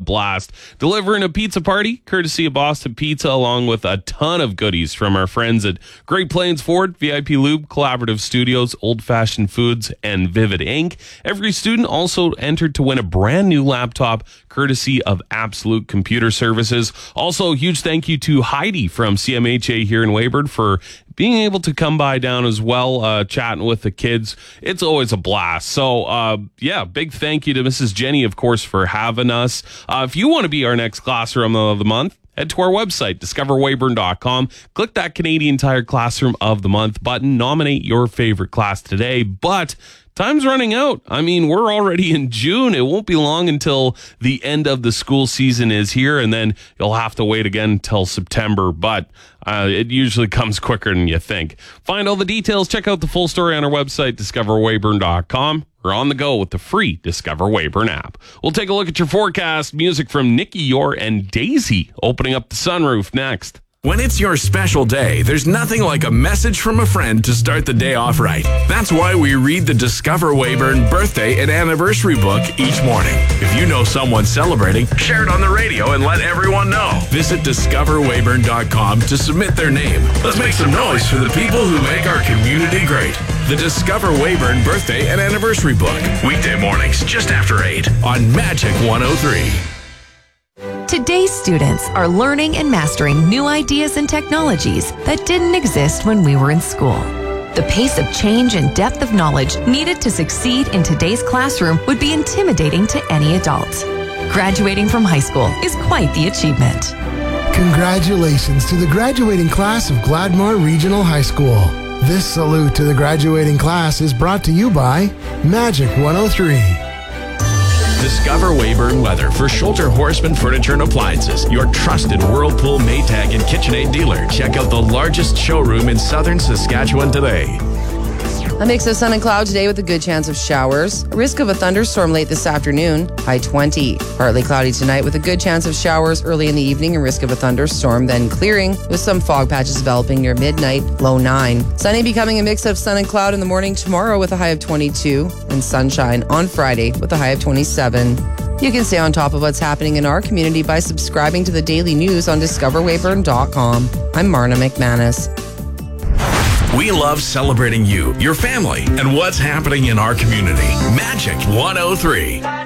blast. Delivering a pizza party, courtesy of Boston Pizza, along with a ton of goodies from our friends at Great Plains Ford, VIP Lube, Collaborative Studios, Old Fashioned Foods, and Vivid Inc. Every student also entered to win a brand new laptop, courtesy of Absolute Computer Services. Also, a huge thank you to Heidi from CMHA here in Weyburn for being able to come by down as well, chatting with the kids. It's always a blast. So, big thank you to Mrs. Jenny, of course, for having us. If you want to be our next Classroom of the Month, head to our website, discoverweyburn.com. Click that Canadian Tire Classroom of the Month button. Nominate your favorite class today. But time's running out. I mean, we're already in June. It won't be long until the end of the school season is here, and then you'll have to wait again until September. But it usually comes quicker than you think. Find all the details. Check out the full story on our website, discoverweyburn.com. Or on the go with the free Discover Weyburn app. We'll take a look at your forecast. Music from Nicky Yor and Daisy opening up the sunroof next. When it's your special day, there's nothing like a message from a friend to start the day off right. That's why we read the Discover Weyburn birthday and anniversary book each morning. If you know someone celebrating, share it on the radio and let everyone know. Visit discoverweyburn.com to submit their name. Let's make some noise for the people who make our community great. The Discover Weyburn birthday and anniversary book. Weekday mornings just after 8 on Magic 103. Today's students are learning and mastering new ideas and technologies that didn't exist when we were in school. The pace of change and depth of knowledge needed to succeed in today's classroom would be intimidating to any adult. Graduating from high school is quite the achievement. Congratulations to the graduating class of Gladmore Regional High School. This salute to the graduating class is brought to you by Magic 103. Discover Weyburn Weather for Schulter Horseman Furniture and Appliances, your trusted Whirlpool, Maytag, and KitchenAid dealer. Check out the largest showroom in southern Saskatchewan today. A mix of sun and cloud today with a good chance of showers. Risk of a thunderstorm late this afternoon, high 20. Partly cloudy tonight with a good chance of showers early in the evening and risk of a thunderstorm, then clearing with some fog patches developing near midnight, low 9. Sunny becoming a mix of sun and cloud in the morning tomorrow with a high of 22, and sunshine on Friday with a high of 27. You can stay on top of what's happening in our community by subscribing to the daily news on discoverweyburn.com. I'm Marna McManus. We love celebrating you, your family, and what's happening in our community. Magic 103.